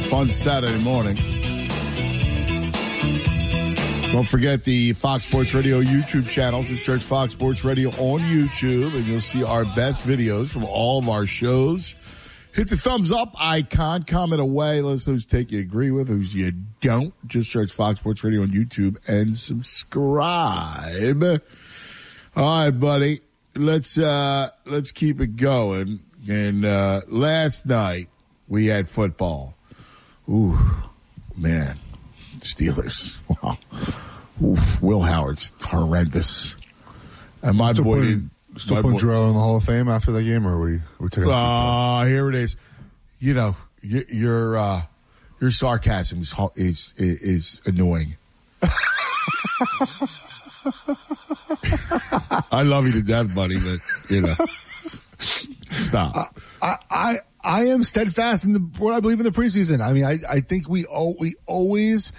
Fun Saturday morning. Don't forget the Fox Sports Radio YouTube channel. Just search Fox Sports Radio on YouTube, and you'll see our best videos from all of our shows. Hit the thumbs up icon, comment away. Let us know whose take you agree with, whose you don't. Just search Fox Sports Radio on YouTube and subscribe. All right, buddy. Let's keep it going. And last night we had football. Ooh, man. Steelers. Wow. Oof, Will Howard's horrendous. And my still boy putting Drew in the Hall of Fame after the game, or are we taking here it is. You know, your sarcasm is annoying. I love you to death, buddy, but you know, stop. I am steadfast in what I believe in the preseason. I mean, I think we always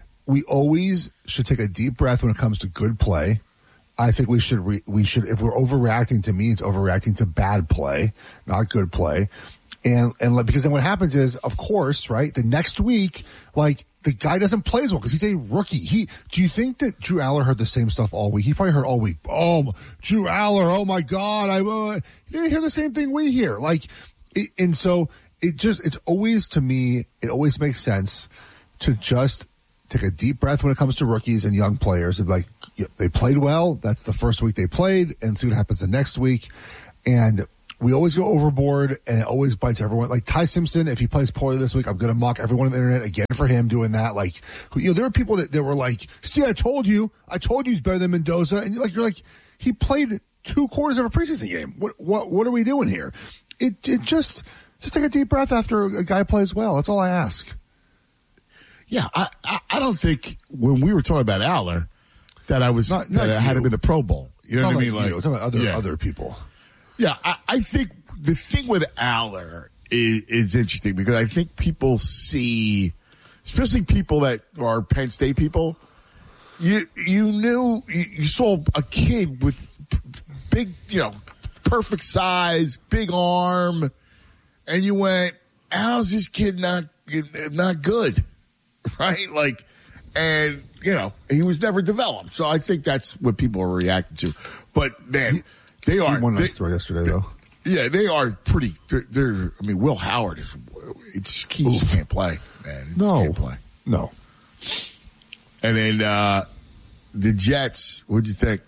should take a deep breath when it comes to good play. I think we should if we're overreacting to me, it's overreacting to bad play, not good play. And because then what happens is, of course, right, the next week, like, the guy doesn't play as well because he's a rookie. Do you think that Drew Aller heard the same stuff all week? He probably heard all week, oh, Drew Aller, oh my God, he didn't hear the same thing we hear. And so it's always, to me, it always makes sense to just take a deep breath when it comes to rookies and young players. And like, they played well. That's the first week they played, and see what happens the next week. And we always go overboard, and it always bites everyone. Like Ty Simpson, if he plays poorly this week, I'm going to mock everyone on the internet again for him doing that. Like, you know, there are people that were like, see, I told you he's better than Mendoza. And you're like, he played 2 quarters of a preseason game. What are we doing here? It just take a deep breath after a guy plays well. That's all I ask. Yeah, I don't think when we were talking about Aller that I was not that I had him in the Pro Bowl. You know what I mean? Like, talking about other people. Yeah, I think the thing with Aller is interesting because I think people see, especially people that are Penn State people, you saw a kid with big, you know, perfect size, big arm, and you went, how's this kid not good? Right? Like, and, you know, he was never developed. So I think that's what people are reacting to. But, man, they are. He won that story yesterday, though. Yeah, they are pretty. They're I mean, Will Howard is. He just can't play, man. Can't play. No. And then the Jets. What'd you think?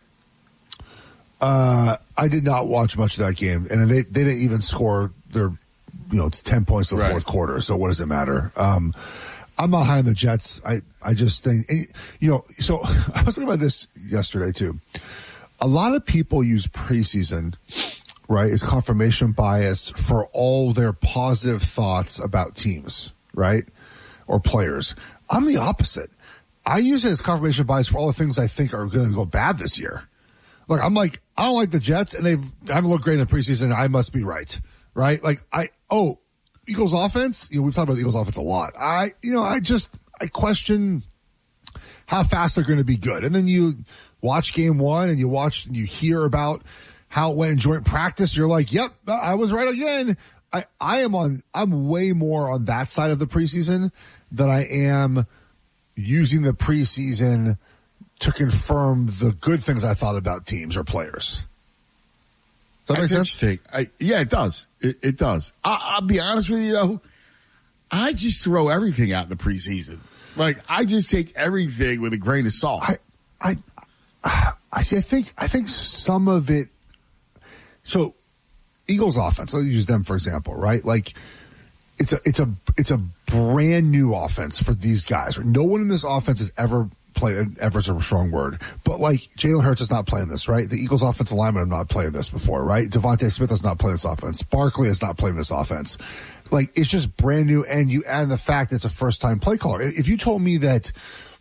I did not watch much of that game, and they didn't even score their 10 points in the fourth quarter. So what does it matter? I'm not high on the Jets. I just think, so I was thinking about this yesterday too. A lot of people use preseason, right, as confirmation bias for all their positive thoughts about teams, right, or players. I'm the opposite. I use it as confirmation bias for all the things I think are going to go bad this year. Look, I'm like, I don't like the Jets, and they haven't looked great in the preseason. I must be right, right? Like, Eagles offense, we've talked about the Eagles offense a lot. I question how fast they're going to be good. And then you watch game one and you hear about how it went in joint practice. You're like, yep, I was right again. I'm way more on that side of the preseason than I am using the preseason to confirm the good things I thought about teams or players. Does that make sense? Yeah, it does. It does. I'll be honest with you, though. I just throw everything out in the preseason. Like, I just take everything with a grain of salt. I think some of it. So, Eagles offense. I'll use them for example, right? Like, it's a brand new offense for these guys. No one in this offense has ever played. Ever is a strong word, but like Jalen Hurts is not playing this, right? The Eagles offensive linemen have not played this before, right? Devontae Smith has not played this offense. Barkley has not played this offense. Like, it's just brand new, and you add the fact that it's a first time play caller. If you told me that,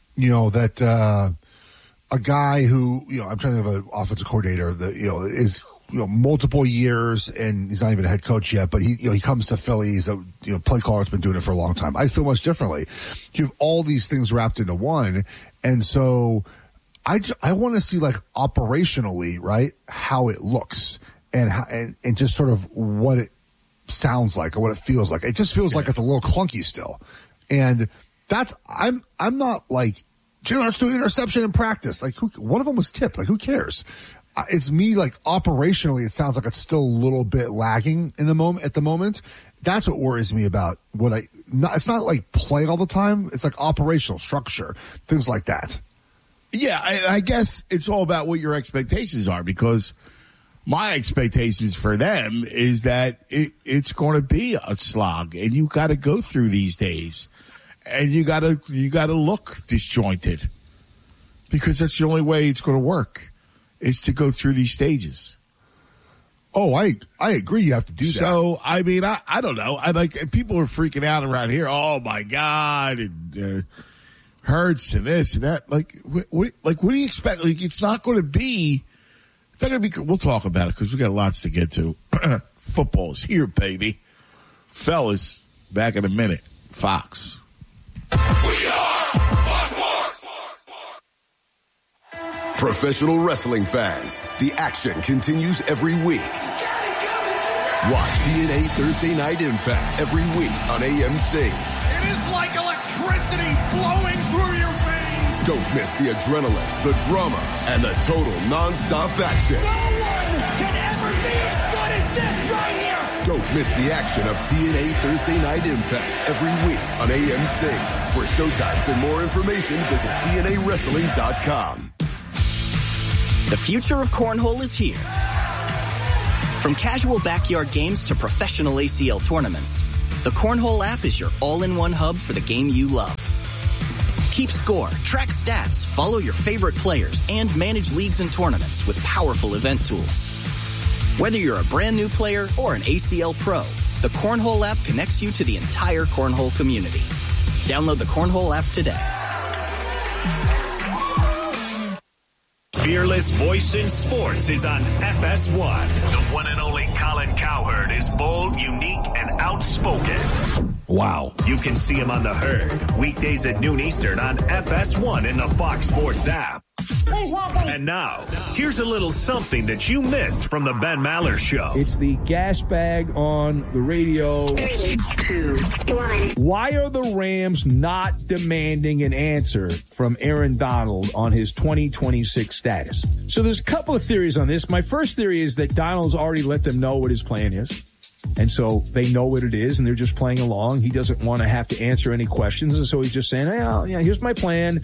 a guy who, I'm trying to have an offensive coordinator that, is, multiple years and he's not even a head coach yet, but he comes to Philly. He's a, play caller that's been doing it for a long time. I feel much differently. You have all these things wrapped into one. And so I want to see, like, operationally, right, how it looks and just sort of what it sounds like or what it feels like. It just feels like it's a little clunky still. And I'm not like, Jalen Hurts threw an interception in practice. Like, one of them was tipped. Like, who cares? It's me, like, operationally, it sounds like it's still a little bit lagging at the moment. That's what worries me about it's not like play all the time. It's like operational structure, things like that. Yeah, I guess it's all about what your expectations are, because my expectations for them is that it's going to be a slog, and you got to go through these days, and you got to look disjointed, because that's the only way it's going to work, is to go through these stages. Oh, I agree. You have to do that. So, I mean, I don't know. People are freaking out around here. Oh my God. And, Hurts and this and that. What do you expect? Like, it's not going to be, we'll talk about it because we got lots to get to. Football's here, baby. Fellas, back in a minute. Fox. We are Fox Sports. Professional wrestling fans, the action continues every week. Watch TNA Thursday Night Impact every week on AMC. It is like electricity flowing through your veins. Don't miss the adrenaline, the drama, and the total non-stop action. No one can ever be as good as this right here. Don't miss the action of TNA Thursday Night Impact every week on AMC. For showtimes and more information, visit TNAWrestling.com. The future of cornhole is here. From casual backyard games to professional ACL tournaments, the Cornhole app is your all-in-one hub for the game you love. Keep score, track stats, follow your favorite players, and manage leagues and tournaments with powerful event tools. Whether you're a brand new player or an ACL pro, the Cornhole app connects you to the entire cornhole community. Download the Cornhole app today. Fearless voice in sports is on FS1. The one and only Colin Cowherd is bold, unique, and outspoken. Wow. You can see him on The Herd, weekdays at noon Eastern on FS1 in the Fox Sports app. And now, here's a little something that you missed from the Ben Maller Show. It's the gas bag on the radio. 3, 2, 1. Why are the Rams not demanding an answer from Aaron Donald on his 2026 status? So there's a couple of theories on this. My first theory is that Donald's already let them know what his plan is. And so they know what it is, and they're just playing along. He doesn't want to have to answer any questions, and so he's just saying, hey, here's my plan,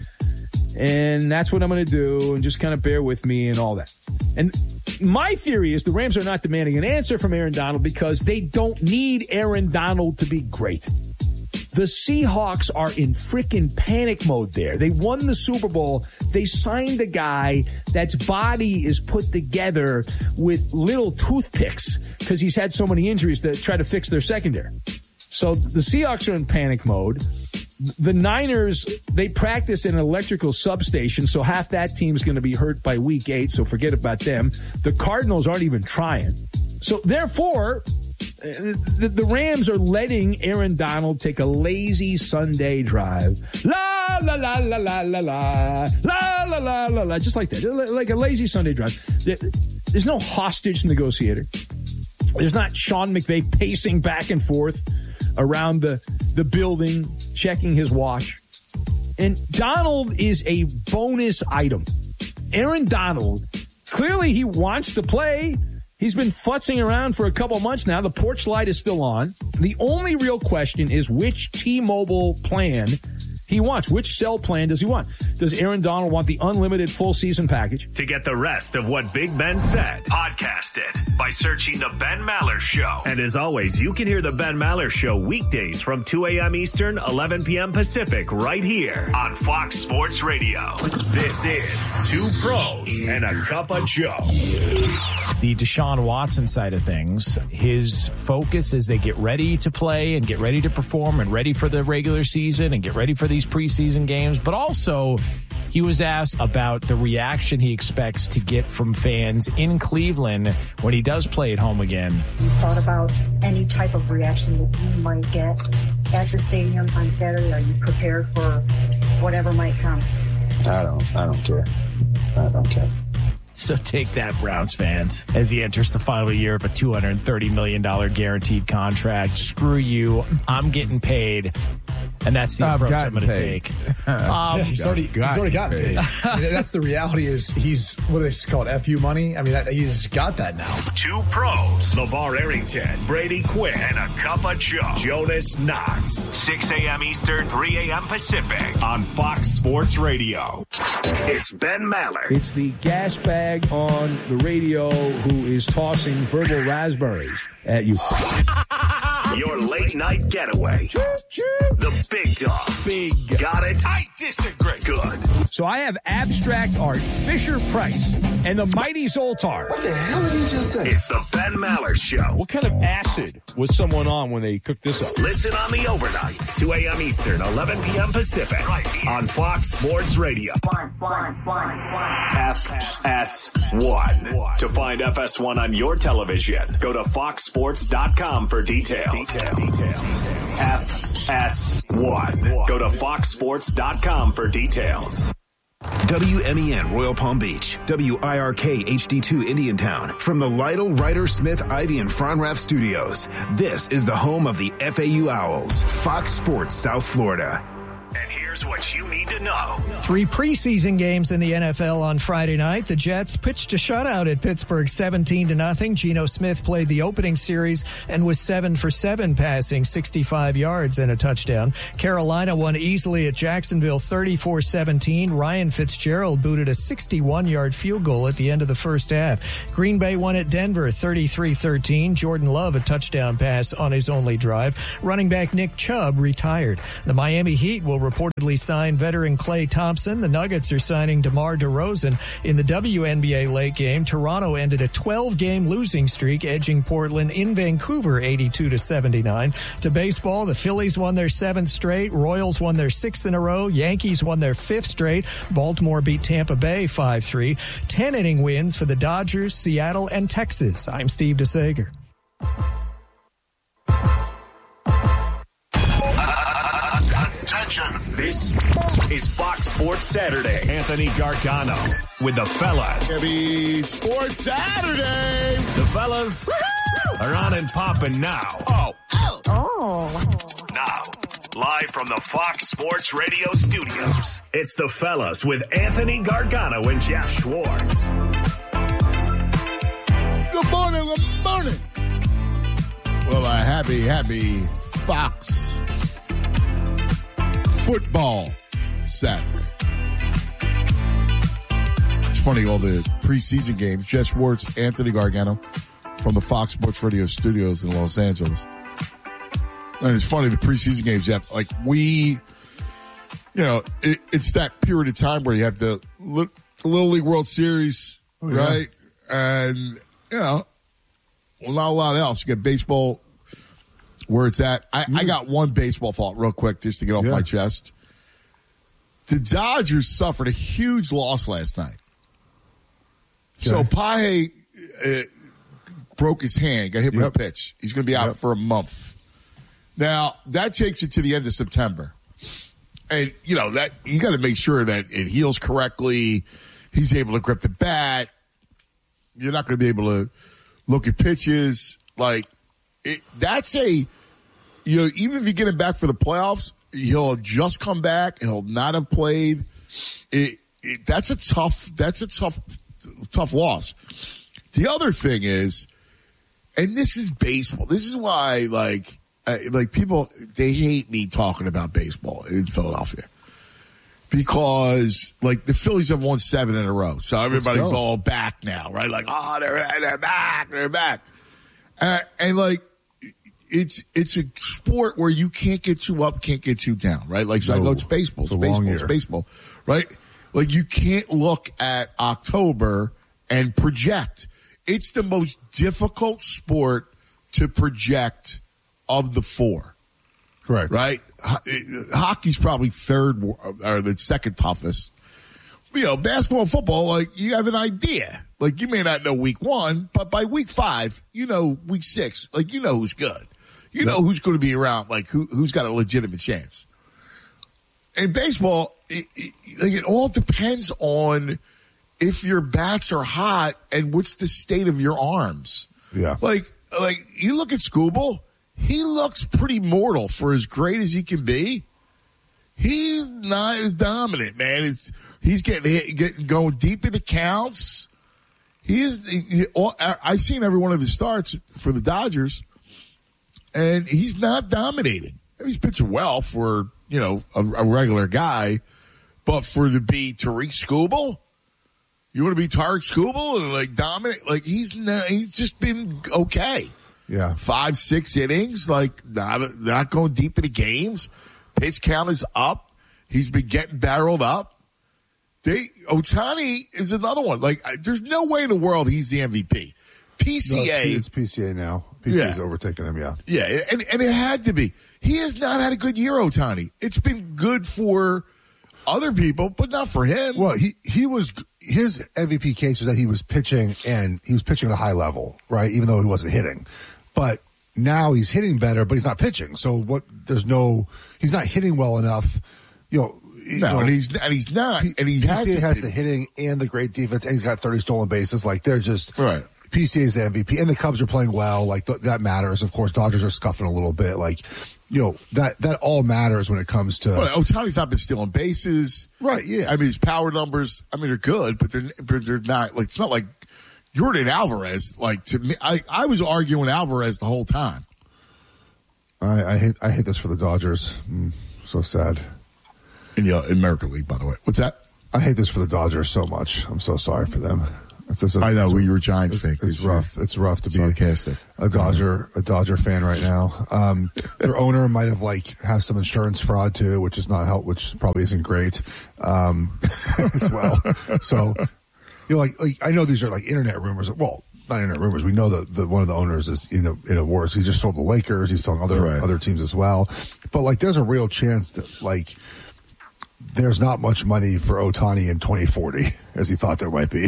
and that's what I'm going to do, and just kind of bear with me and all that. And my theory is the Rams are not demanding an answer from Aaron Donald because they don't need Aaron Donald to be great. The Seahawks are in freaking panic mode there. They won the Super Bowl. They signed a guy that's body is put together with little toothpicks because he's had so many injuries to try to fix their secondary. So the Seahawks are in panic mode. The Niners, they practice in an electrical substation, so half that team's going to be hurt by week 8, so forget about them. The Cardinals aren't even trying. So therefore, the Rams are letting Aaron Donald take a lazy Sunday drive. La, la, la, la, la, la, la, la, la, la, la, la, just like that. Like a lazy Sunday drive. There's no hostage negotiator. There's not Sean McVay pacing back and forth around the building, checking his watch. And Donald is a bonus item. Aaron Donald, clearly he wants to play. He's been futzing around for a couple months now. The porch light is still on. The only real question is which T-Mobile plan he wants. Which cell plan does he want? Does Aaron Donald want the unlimited full season package? To get the rest of what Big Ben said, podcast it by searching The Ben Maller Show. And as always, you can hear The Ben Maller Show weekdays from 2 a.m. Eastern, 11 p.m. Pacific, right here on Fox Sports Radio. This is Two Pros and a Cup of Joe. The Deshaun Watson side of things, his focus as they get ready to play and get ready to perform and ready for the regular season and get ready for these preseason games, but also he was asked about the reaction he expects to get from fans in Cleveland when he does play at home again. You thought about any type of reaction that you might get at the stadium on Saturday? Are you prepared for whatever might come? I don't care. I don't care. So take that, Browns fans, as he enters the final year of a $230 million guaranteed contract. Screw you. I'm getting paid. And that's the approach I'm going to take. He's already gotten paid. I mean, that's the reality. Is he's what do they call it? FU money. I mean, he's got that now. Two pros: LeVar Arrington, Brady Quinn, and a cup of Joe, Jonas Knox. 6 a.m. Eastern, 3 a.m. Pacific on Fox Sports Radio. It's Ben Maller. It's the gas bag on the radio who is tossing verbal raspberries at you. Your late night getaway. The big dog. Big. Got it? I disagree. Good. So I have abstract art, Fisher-Price, and the mighty Zoltar. What the hell did he just say? It's the Ben Maller Show. What kind of acid was someone on when they cooked this up? Listen on the overnights, 2 a.m. Eastern, 11 p.m. Pacific, right here on Fox Sports Radio. FS1. To find FS1 on your television, go to foxsports.com for details. FS1. Go to foxsports.com for details. WMEN Royal Palm Beach, WIRK HD2 Indiantown. From the Lytle, Ryder, Smith, Ivy, and Fronrath Studios, this is the home of the FAU Owls, Fox Sports South Florida. And here's what you need to know. 3 preseason games in the NFL on Friday night. The Jets pitched a shutout at Pittsburgh 17-0. Geno Smith played the opening series and was 7 for 7 passing, 65 yards and a touchdown. Carolina won easily at Jacksonville 34-17. Ryan Fitzgerald booted a 61-yard field goal at the end of the first half. Green Bay won at Denver 33-13. Jordan Love a touchdown pass on his only drive. Running back Nick Chubb retired. The Miami Heat will reportedly sign veteran Klay Thompson. The Nuggets are signing DeMar DeRozan. In the WNBA late game, Toronto ended a 12-game losing streak, edging Portland in Vancouver 82-79. To baseball, the Phillies won their 7th straight. Royals won their 6th in a row. Yankees won their 5th straight. Baltimore beat Tampa Bay 5-3. 10-inning wins for the Dodgers, Seattle, and Texas. I'm Steve DeSager. This is Fox Sports Saturday. Anthony Gargano with the fellas. Happy Sports Saturday. The fellas are on and popping now. Now, live from the Fox Sports Radio studios, it's the fellas with Anthony Gargano and Jeff Schwartz. Good morning, good morning. Well, a happy Fox football Saturday. It's funny, all the preseason games. Jeff Schwartz, Anthony Gargano from the Fox Sports Radio studios in Los Angeles. And it's funny, the preseason games, Jeff, like it's that period of time where you have the Little League World Series, right? And, not a lot else. You get baseball where it's at. I got one baseball thought real quick just to get off my chest. The Dodgers suffered a huge loss last night. Okay. So Pahe broke his hand, got hit with a pitch. He's going to be out for a month. Now, that takes you to the end of September. And, that you got to make sure that it heals correctly. He's able to grip the bat. You're not going to be able to look at pitches. That's even if you get him back for the playoffs, he'll just come back. He'll not have played. That's a tough loss. The other thing is, and this is baseball. This is why, people, they hate me talking about baseball in Philadelphia. Because, the Phillies have won 7 in a row. So everybody's all back now, right? They're back. It's a sport where you can't get too up, can't get too down, right? I know it's baseball. It's baseball, right? You can't look at October and project. It's the most difficult sport to project of the 4. Correct. Right? Hockey's probably third or the second toughest. Basketball and football, you have an idea. You may not know week 1, but by week 5, week 6, who's good. Who's going to be around, who's got a legitimate chance. In baseball, it all depends on if your bats are hot and what's the state of your arms. Yeah. You look at Skubal, he looks pretty mortal for as great as he can be. he's not as dominant, man. He's getting going deep into counts. I've seen every one of his starts for the Dodgers, and he's not dominating. He's pitching well for, a regular guy, but for to be Tariq Skubal, you want to be Tariq Skubal and like dominate? Like he's just been okay. Yeah. 5-6 innings, like not going deep into games. Pitch count is up. He's been getting barreled up. Ohtani is another one. Like, there's no way in the world he's the MVP. PCA. No, it's PCA now. PCA's overtaken him, yeah. Yeah, and it had to be. He has not had a good year, Ohtani. It's been good for other people, but not for him. Well, his MVP case was that he was pitching, and he was pitching at a high level, right? Even though he wasn't hitting. But now he's hitting better, but he's not pitching. So he's not hitting well enough, and he's not. And he has the hitting and the great defense, and he's got 30 stolen bases. Like, they're just right. PCA's the MVP, and the Cubs are playing well. Like, that matters. Of course, Dodgers are scuffing a little bit. Like, that all matters when it comes to. Well, Ohtani's not been stealing bases, right? Yeah, I mean, his power numbers. I mean, they're good, but they're not. Like, it's not like Jordan Alvarez. Like, to me, I was arguing Alvarez the whole time. I hate this for the Dodgers. So sad. In American League, by the way. What's that? I hate this for the Dodgers so much. I'm so sorry for them. I know, we were Giants fans. It's rough. It's rough to be sarcastic. a Dodger fan right now. Their owner might have some insurance fraud too, which is not help, which probably isn't great as well. So, I know these are like internet rumors. Well, not internet rumors. We know that one of the owners is in a war. He just sold the Lakers. He's selling other teams as well. But there's a real chance that there's not much money for Ohtani in 2040 as he thought there might be.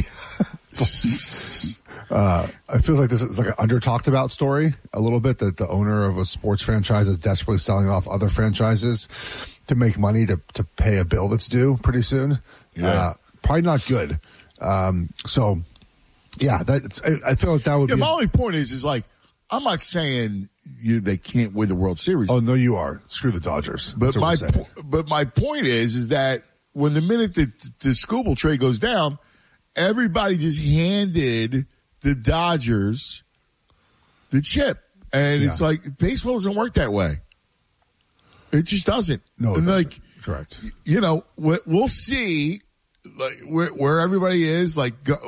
I feel like this is like an under talked about story a little bit, that the owner of a sports franchise is desperately selling off other franchises to make money to pay a bill that's due pretty soon. Yeah. Probably not good. So yeah, I feel like that would be. My only point is I'm not saying they can't win the World Series. Oh no, you are. Screw the Dodgers. But my point is that when the minute the Skubal trade goes down, everybody just handed the Dodgers the chip, and it's like baseball doesn't work that way. It just doesn't. No, it doesn't. Correct. We'll see, where everybody is.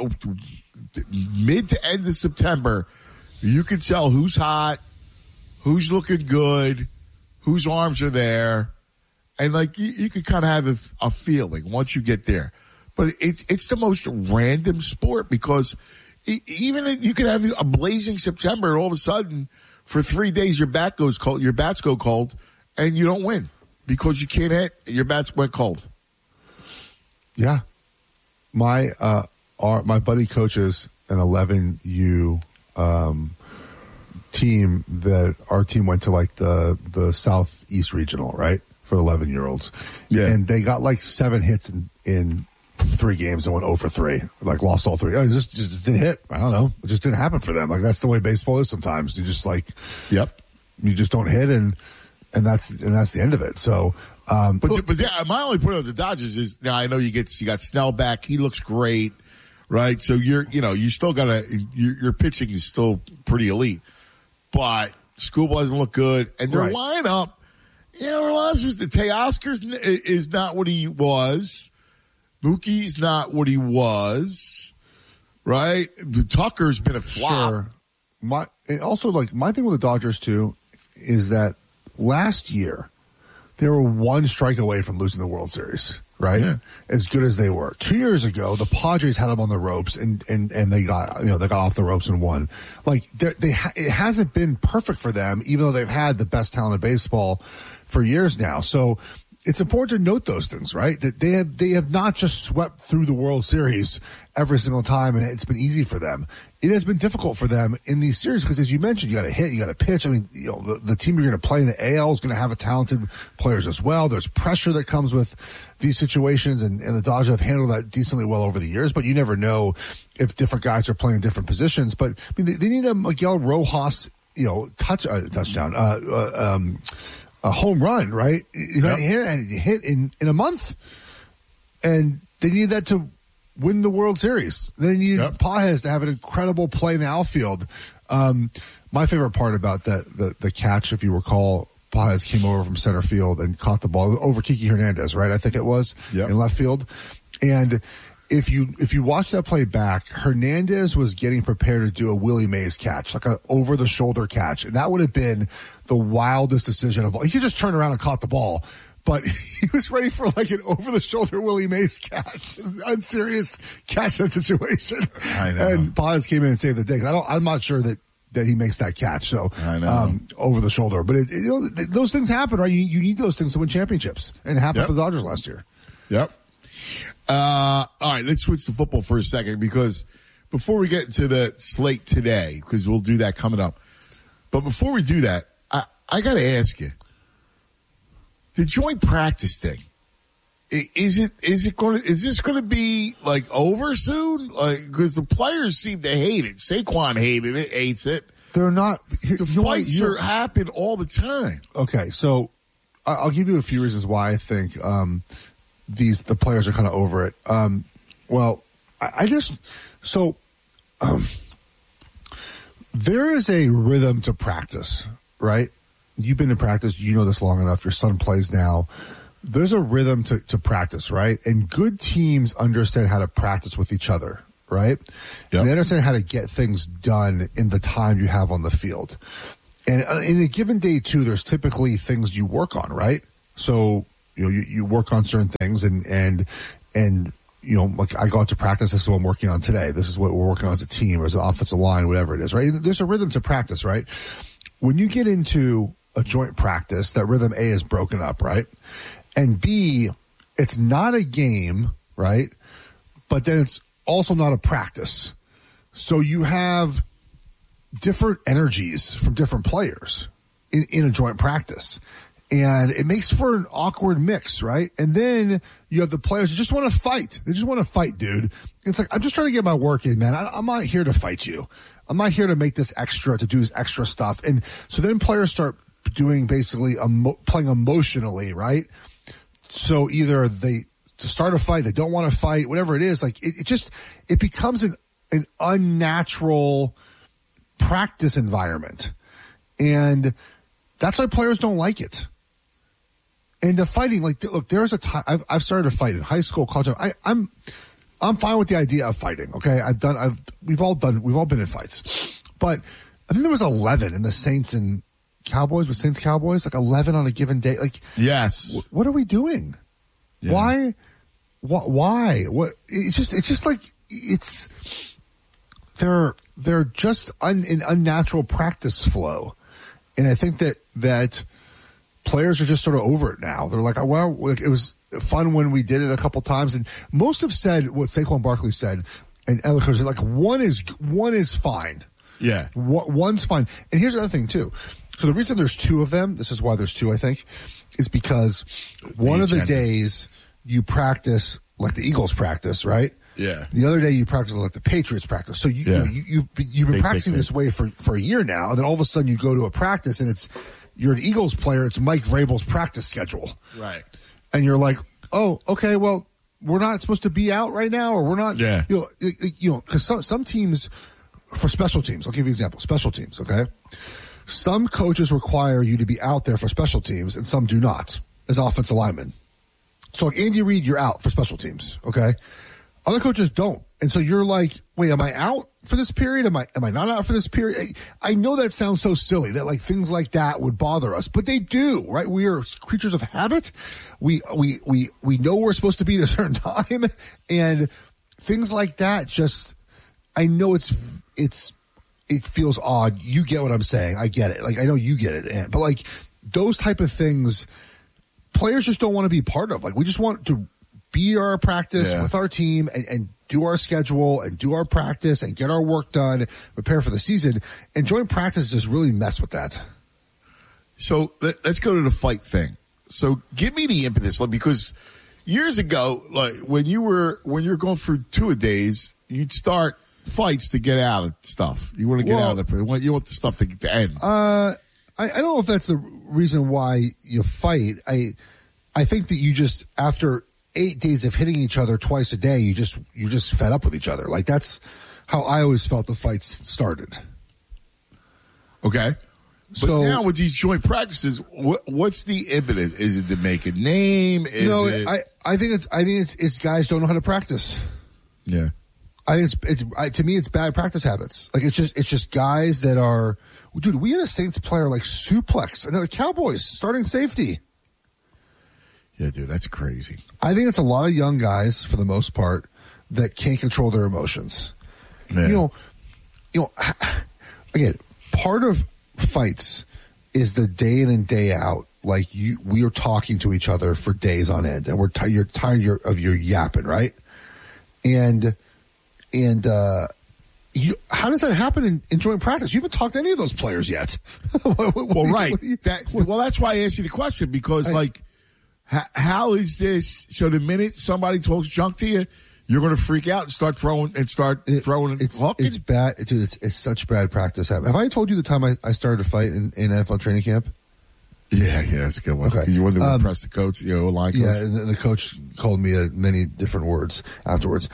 Mid to end of September, you can tell who's hot, who's looking good, whose arms are there, and you can kind of have a feeling once you get there. But it's the most random sport, because even you can have a blazing September, and all of a sudden for 3 days your bat goes cold, your bats go cold, and you don't win because you can't hit. Your bats went cold. Yeah, my buddy coaches an 11U team that our team went to the Southeast Regional, right, for 11-year-olds. Yeah, and they got 7 hits in 3 games and went 0 for 3. Lost all 3. It just didn't hit. I don't know. It just didn't happen for them. That's the way baseball is sometimes. You just yep. You just don't hit, and that's the end of it. So, but yeah, my only point of the Dodgers is, now I know you got Snell back. He looks great, right? So you still your pitching is still pretty elite, but Skubal doesn't look good, and their lineup, the Teoscar is not what he was. Mookie's not what he was, right? Tucker's been a flop. Sure. My thing with the Dodgers too is that last year they were 1 strike away from losing the World Series, right? Yeah. As good as they were. 2 years ago, the Padres had them on the ropes, and they got off the ropes and won. It hasn't been perfect for them, even though they've had the best talent in baseball for years now. So it's important to note those things, right? That they have not just swept through the World Series every single time, and it's been easy for them. It has been difficult for them in these series because, as you mentioned, you got to hit, you got to pitch. I mean, the team you're going to play in the AL is going to have talented players as well. There's pressure that comes with these situations, and the Dodgers have handled that decently well over the years. But you never know if different guys are playing different positions. But I mean, they need a Miguel Rojas, touchdown. home run, right? He hit in a month, and they needed that to win the World Series. They needed Pages to have an incredible play in the outfield. My favorite part about the catch, if you recall, Pages came over from center field and caught the ball over Kiki Hernandez, right? I think it was in left field. And if you watch that play back, Hernandez was getting prepared to do a Willie Mays catch, like a over the shoulder catch. And that would have been the wildest decision of all. He just turned around and caught the ball, but he was ready for like an over the shoulder Willie Mays catch, unserious catch that situation. I know. And Pages came in and saved the day. I'm not sure that he makes that catch. So, I know. Over the shoulder, but those things happen, right? You need those things to win championships, and it happened for the Dodgers last year. Yep. All right, let's switch to football for a second, because before we get into the slate today, because we'll do that coming up. But before we do that, I got to ask you, the joint practice thing, is this going to be like over soon? Like, because the players seem to hate it. Saquon hates it. They're not. The fights happen all the time. Okay, so I'll give you a few reasons why I think the players are kind of over it. There is a rhythm to practice, right? You've been in practice, you know this long enough. Your son plays now. There's a rhythm to practice, right? And good teams understand how to practice with each other, right? Yep. And they understand how to get things done in the time you have on the field. And in a given day, too, there's typically things you work on, right? So, you work on certain things and like I go out to practice, this is what I'm working on today. This is what we're working on as a team or as an offensive line, whatever it is, right? There's a rhythm to practice, right? When you get into a joint practice, that rhythm, A, is broken up, right? And B, it's not a game, right? But then it's also not a practice. So you have different energies from different players in a joint practice. And it makes for an awkward mix, right? And then you have the players who just want to fight. They just want to fight, dude. It's like, I'm just trying to get my work in, man. I'm not here to fight you. I'm not here to make this extra, to do this extra stuff. And so then players start doing basically playing emotionally, right? So either to start a fight, they don't want to fight, whatever it is. Like it becomes an unnatural practice environment. And that's why players don't like it. And the fighting, like, look, there's a time I've started to fight in high school, college. I'm fine with the idea of fighting. Okay. We've all been in fights, but I think there was 11 in the Saints and Cowboys, with Saints Cowboys, like 11 on a given day. Like, yes. What are we doing? Yeah. Why? What? It's just like, they're just an unnatural practice flow. And I think that players are just sort of over it now. They're like, well, it was fun when we did it a couple times. And most have said what Saquon Barkley said, and other coaches, like, one is fine. Yeah. One's fine. And here's the other thing, too. So the reason there's two of them, this is why there's two, I think, is because one of the days you practice like the Eagles practice, right? Yeah. The other day you practice like the Patriots practice. So you've been practicing this way for a year now, and then all of a sudden you go to a practice and you're an Eagles player, it's Mike Vrabel's practice schedule. Right. And you're like, oh, okay, well, we're not supposed to be out right now, or we're not, because some teams, for special teams, I'll give you an example, special teams, okay? Some coaches require you to be out there for special teams, and some do not, as offensive linemen. So like Andy Reid, you're out for special teams, okay? Other coaches don't. And so you're like, wait, am I out for this period? Am I not out for this period? I know that sounds so silly that like things like that would bother us, but they do, right? We are creatures of habit. We know we're supposed to be at a certain time, and things like that just, I know it feels odd. You get what I'm saying. I get it. Like, I know you get it. But like those type of things, players just don't want to be part of. Like, we just want to be our practice with our team and do our schedule and do our practice and get our work done, prepare for the season. And joint practice just really mess with that. So let's go to the fight thing. So give me the impetus, because years ago, like when you're going through two-a-days, you'd start fights to get out of stuff. You want to get out of it. You want the stuff to end. I don't know if that's the reason why you fight. I think that you just, after 8 days of hitting each other twice a day, you're just fed up with each other. Like, that's how I always felt the fights started. Okay. But now with these joint practices, what's the impetus? Is it to make a name? I think it's guys don't know how to practice. Yeah. I think to me it's bad practice habits. Like it's just guys that are, dude, we had a Saints player like suplex another Cowboys starting safety. Yeah, dude, that's crazy. I think it's a lot of young guys for the most part that can't control their emotions. Man. You know, again, part of fights is the day in and day out. Like we are talking to each other for days on end, and you're tired of your yapping, right? And how does that happen in joint practice? You haven't talked to any of those players yet. Right. That's why I asked you the question, because how is this? So the minute somebody talks junk to you, you're going to freak out and start throwing and It's bad, dude. It's such bad practice. Have I told you the time I started to fight in NFL training camp? Yeah, that's a good one. Okay. You wanted to impress the coach, line coach? Yeah, and the coach called me many different words afterwards.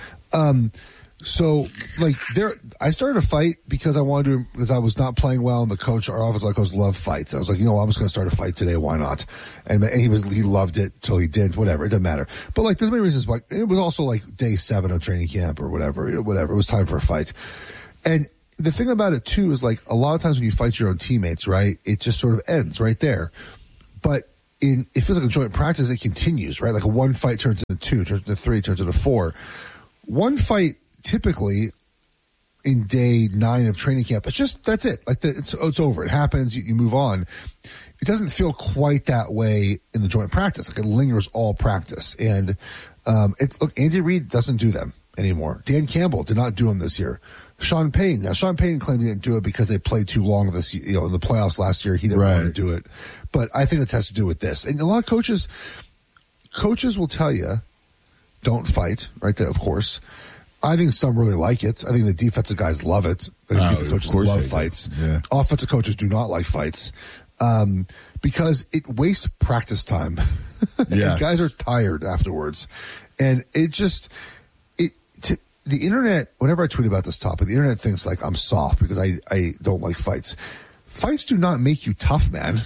So, I started a fight because I was not playing well, and our offensive coach loved fights. I was like, I'm just going to start a fight today. Why not? And he loved it till he didn't. Whatever, it doesn't matter. But there's many reasons why. It was also day 7 of training camp or whatever. It was time for a fight. And the thing about it too is a lot of times when you fight your own teammates, right? It just sort of ends right there. But it feels like a joint practice. It continues, right? Like a one fight turns into 2, turns into 3, turns into 4. One fight. Typically, in day 9 of training camp, that's it. It's over. It happens. You move on. It doesn't feel quite that way in the joint practice. It lingers all practice. And Andy Reid doesn't do them anymore. Dan Campbell did not do them this year. Sean Payton claimed he didn't do it because they played too long in the playoffs last year. He didn't want to do it. But I think it has to do with this. And a lot of coaches will tell you, don't fight, right? Of course. I think some really like it. I think the defensive guys love it. I think defensive coaches love fights. Yeah. Offensive coaches do not like fights because it wastes practice time. And guys are tired afterwards. And the internet, whenever I tweet about this topic, the internet thinks I'm soft because I don't like fights. Fights do not make you tough, man.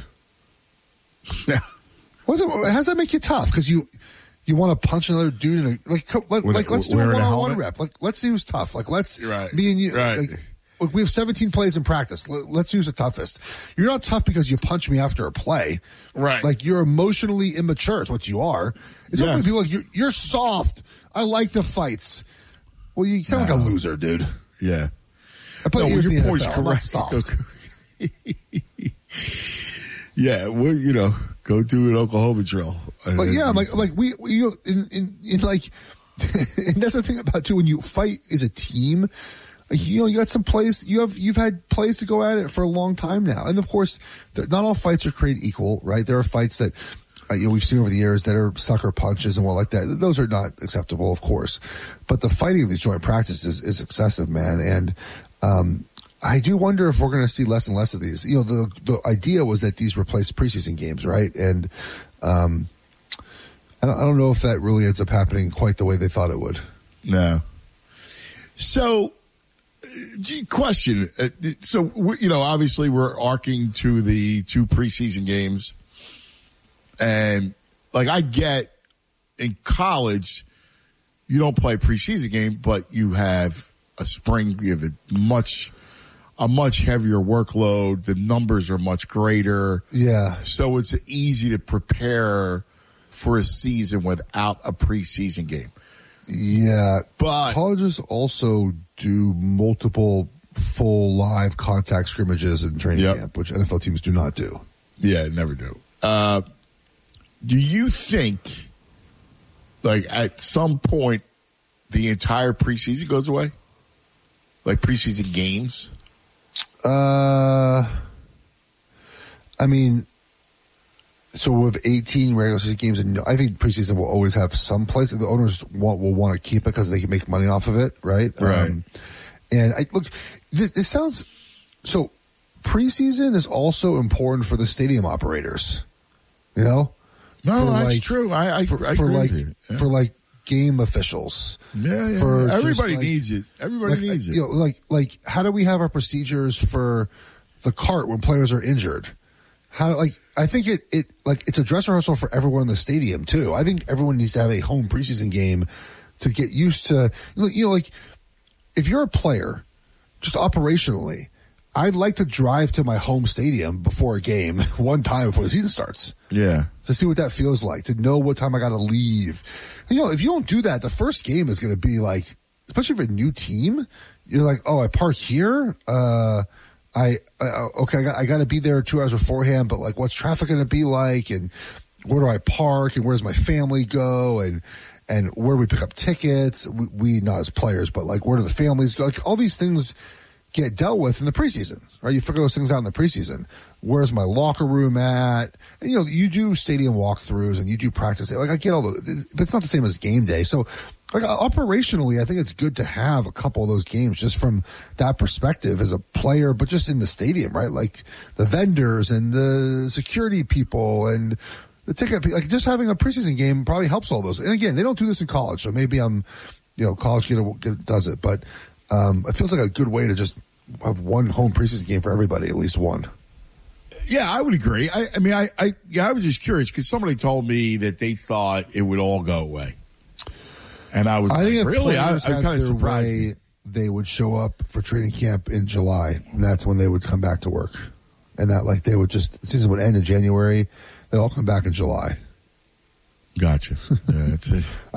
Yeah. How does that make you tough? Because you want to punch another dude in let's do a one-on-one rep. Let's see who's tough. Me and you. Right. We have 17 plays in practice. Let's use the toughest. You're not tough because you punch me after a play. Right. You're emotionally immature. It's what you are. It's not going to be you're soft. I like the fights. Well, you sound like a loser, dude. Yeah. Your point's correct. Soft. Yeah, go do an Oklahoma drill. But yeah, and that's the thing about too, when you fight as a team, you got some plays, you've had plays to go at it for a long time now. And of course, not all fights are created equal, right? There are fights that, we've seen over the years that are sucker punches and what like that. Those are not acceptable, of course. But the fighting of these joint practices is excessive, man. And, I do wonder if we're going to see less and less of these. The idea was that these replace preseason games, right? And I don't know if that really ends up happening quite the way they thought it would. No. So, question. So, obviously we're arcing to the 2 preseason games. And, I get in college, you don't play a preseason game, but you have a spring, you have a much heavier workload. The numbers are much greater. Yeah. So it's easy to prepare for a season without a preseason game. Yeah. But colleges also do multiple full live contact scrimmages in training camp, which NFL teams do not do. Yeah, never do. Do you think, at some point, the entire preseason goes away? Preseason games? So we have 18 regular season games, and I think preseason will always have some place. The owners will want to keep it because they can make money off of it, right? Right. And this sounds so. preseason is also important for the stadium operators. You know? No, that's true. I agree with you. Yeah. For like game officials. Yeah. For everybody needs it. Everybody needs it. You know, like how do we have our procedures for the cart when players are injured? I think it's a dress rehearsal for everyone in the stadium too. I think everyone needs to have a home preseason game to get used to, you know, like if you're a player, just operationally, I'd like to drive to my home stadium before a game one time before the season starts. Yeah. To see what that feels like, to know what time I got to leave. You know, if you don't do that, the first game is going to be like, especially for a new team, you're like, oh, I park here. I got to be there 2 hours beforehand, but like, what's traffic going to be like? And where do I park? And where does my family go? And where do we pick up tickets? We not as players, but like, where do the families go? Like, all these things get dealt with in the preseason, right? You figure those things out in the preseason. Where's my locker room at? And, you know, you do stadium walkthroughs and you do practice. Like, I get all the, but it's not the same as game day. So, like, operationally, I think it's good to have a couple of those games just from that perspective as a player, but just in the stadium, right? Like the vendors and the security people and the ticket, like just having a preseason game probably helps all those. And again, they don't do this in college, so maybe college does it, but it feels like a good way to just have one home preseason game for everybody, at least one. Yeah, I would agree. I was just curious because somebody told me that they thought it would all go away. And I think really, I kind of surprised. They would show up for training camp in July, and that's when they would come back to work. And that, like, the season would end in January. They'd all come back in July. Gotcha. Yeah,